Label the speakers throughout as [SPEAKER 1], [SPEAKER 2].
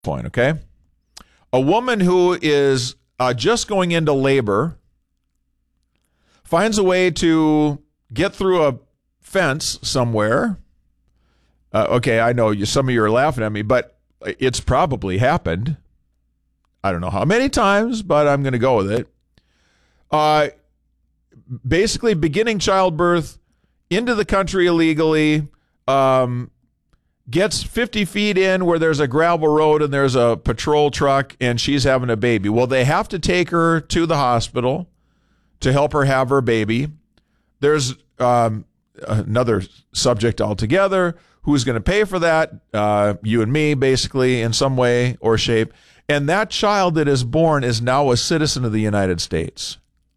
[SPEAKER 1] point, okay? A woman who is just going into labor finds a way to get through a fence somewhere. Okay, I know some of you are laughing at me, but it's probably happened. I don't know how many times, but I'm going to go with it. Basically, beginning childbirth into the country illegally, gets 50 feet in where there's a gravel road and there's a patrol truck, and she's having a baby. Well, they have to take her to the hospital to help her have her baby. There's another subject altogether. Who's going to pay for that? You and me, basically, in some way or shape. And that child that is born is now a citizen of the United States.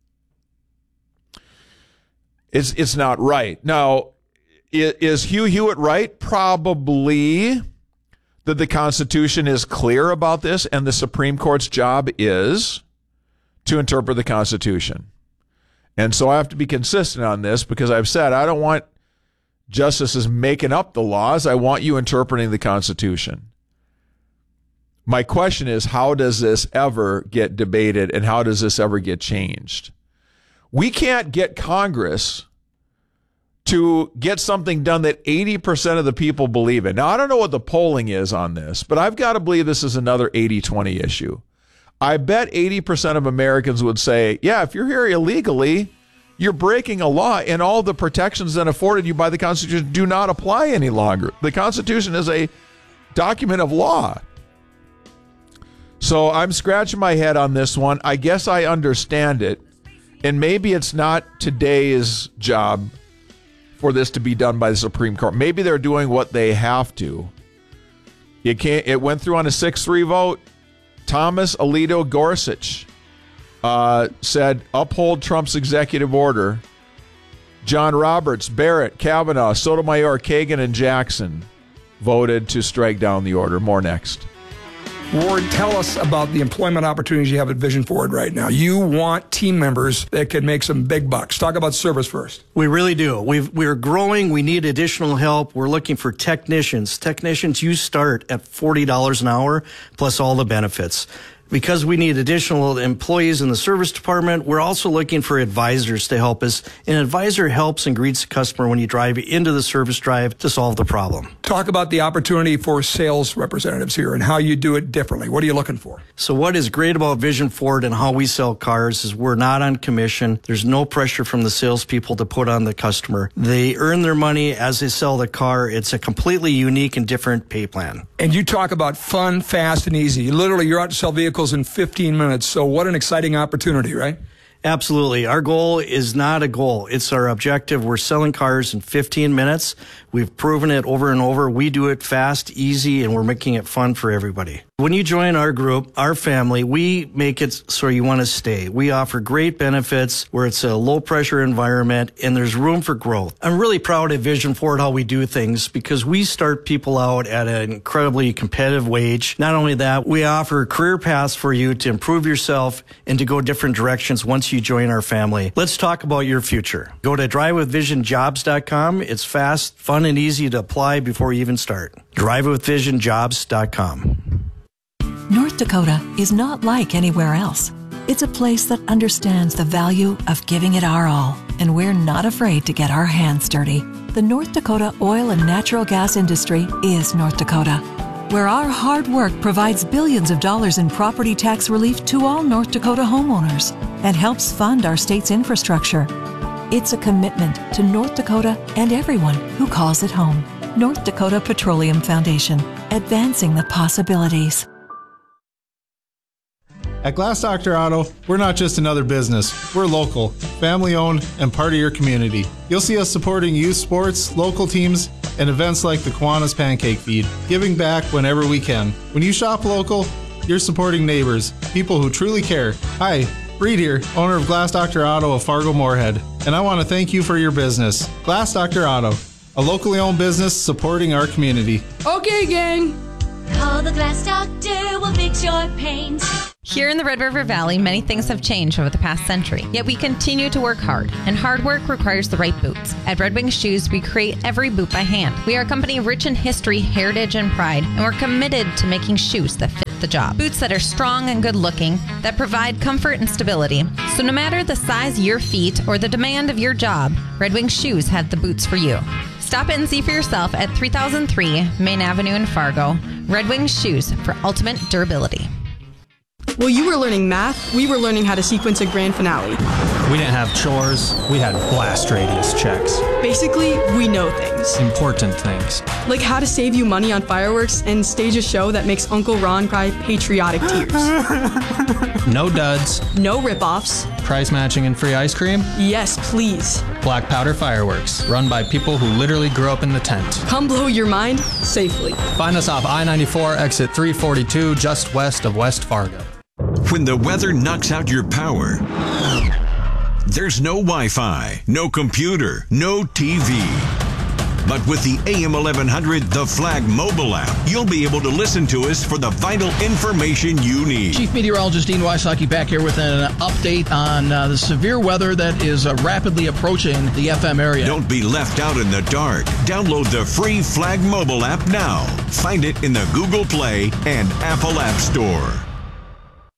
[SPEAKER 1] It's not right. Now, is Hugh Hewitt right? Probably. That the Constitution is clear about this, and the Supreme Court's job is to interpret the Constitution. And so I have to be consistent on this, because I've said I don't want justices making up the laws. I want you interpreting the Constitution. My question is, how does this ever get debated, and how does this ever get changed? We can't get Congress to get something done that 80% of the people believe in. Now, I don't know what the polling is on this, but I've got to believe this is another 80-20 issue. I bet 80% of Americans would say, yeah, if you're here illegally, you're breaking a law, and all the protections that afforded you by the Constitution do not apply any longer. The Constitution is a document of law. So I'm scratching my head on this one. I guess I understand it, and maybe it's not today's job for this to be done by the Supreme Court. Maybe they're doing what they have to. It went through on a 6-3 vote. Thomas Alito Gorsuch said, uphold Trump's executive order. John Roberts, Barrett, Kavanaugh, Sotomayor, Kagan, and Jackson voted to strike down the order. More next.
[SPEAKER 2] Ward, tell us about the employment opportunities you have at Vision Ford right now. You want team members that can make some big bucks. Talk about service first.
[SPEAKER 3] We really do. We're growing. We need additional help. We're looking for technicians. Technicians, you start at $40 an hour plus all the benefits. Because we need additional employees in the service department, we're also looking for advisors to help us. An advisor helps and greets the customer when you drive into the service drive to solve the problem.
[SPEAKER 2] Talk about the opportunity for sales representatives here and how you do it differently. What are you looking for?
[SPEAKER 3] So what is great about Vision Ford and how we sell cars is we're not on commission. There's no pressure from the salespeople to put on the customer. They earn their money as they sell the car. It's a completely unique and different pay plan.
[SPEAKER 2] And you talk about fun, fast, and easy. Literally, you're out to sell vehicles in 15 minutes. So what an exciting opportunity, right?
[SPEAKER 3] Absolutely. Our goal is not a goal. It's our objective. We're selling cars in 15 minutes. We've proven it over and over. We do it fast, easy, and we're making it fun for everybody. When you join our group, our family, we make it so you want to stay. We offer great benefits where it's a low-pressure environment and there's room for growth. I'm really proud of Vision Ford how we do things because we start people out at an incredibly competitive wage. Not only that, we offer career paths for you to improve yourself and to go different directions once you join our family. Let's talk about your future. Go to drivewithvisionjobs.com. It's fast, fun, and easy to apply before you even start. drivewithvisionjobs.com.
[SPEAKER 4] North Dakota is not like anywhere else. It's a place that understands the value of giving it our all, and we're not afraid to get our hands dirty. The North Dakota oil and natural gas industry is North Dakota, where our hard work provides billions of dollars in property tax relief to all North Dakota homeowners and helps fund our state's infrastructure. It's a commitment to North Dakota and everyone who calls it home. North Dakota Petroleum Foundation, advancing the possibilities.
[SPEAKER 5] At Glass Doctor Auto, we're not just another business. We're local, family-owned, and part of your community. You'll see us supporting youth sports, local teams, and events like the Kiwanis Pancake Feed, giving back whenever we can. When you shop local, you're supporting neighbors, people who truly care. Hi, Reed here, owner of Glass Doctor Auto of Fargo-Moorhead, and I want to thank you for your business. Glass Doctor Auto, a locally owned business supporting our community.
[SPEAKER 6] Okay, gang.
[SPEAKER 7] Call the Glass Doctor, we'll fix your
[SPEAKER 6] Black Paint.
[SPEAKER 7] Here in the Red River Valley, many things have changed over the past century, yet we continue to work hard, and hard work requires the right boots. At Red Wing Shoes, we create every boot by hand. We are a company rich in history, heritage, and pride, and we're committed to making shoes that fit the job. Boots that are strong and good looking, that provide comfort and stability. So no matter the size of your feet or the demand of your job, Red Wing Shoes have the boots for you. Stop in and see for yourself at 3003 Main Avenue in Fargo. Red Wing Shoes for ultimate durability.
[SPEAKER 8] While you were learning math, we were learning how to sequence a grand finale.
[SPEAKER 9] We didn't have chores, we had blast radius checks.
[SPEAKER 8] Basically, we know things.
[SPEAKER 9] Important things.
[SPEAKER 8] Like how to save you money on fireworks and stage a show that makes Uncle Ron cry patriotic tears.
[SPEAKER 9] No duds.
[SPEAKER 8] No rip-offs.
[SPEAKER 9] Price matching and free ice cream.
[SPEAKER 8] Yes, please.
[SPEAKER 9] Black powder fireworks, run by people who literally grew up in the tent.
[SPEAKER 8] Come blow your mind safely.
[SPEAKER 9] Find us off I-94, exit 342, just west of West Fargo.
[SPEAKER 10] When the weather knocks out your power, there's no Wi-Fi, no computer, no TV. But with the AM 1100 The Flag mobile app, you'll be able to listen to us for the vital information you need.
[SPEAKER 11] Chief Meteorologist Dean Wysocki back here with an update on the severe weather that is rapidly approaching the FM area.
[SPEAKER 10] Don't be left out in the dark. Download the free Flag mobile app now. Find it in the Google Play and Apple App Store.